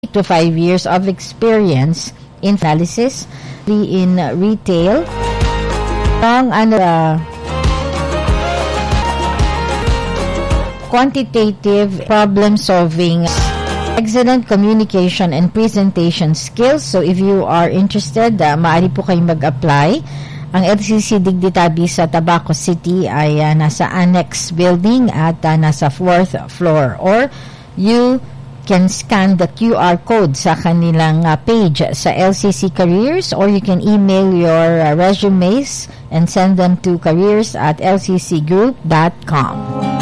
to 5 years of experience in analysis, in retail, quantitative problem solving, excellent communication and presentation skills. So if you are interested, maaari po kayong mag-apply. Ang LCC Dignitabi sa Tabaco City ay nasa Annex Building at nasa 4th floor, or you can scan the QR code sa kanilang page sa LCC Careers, or you can email your resumes and send them to careers@lccgroup.com.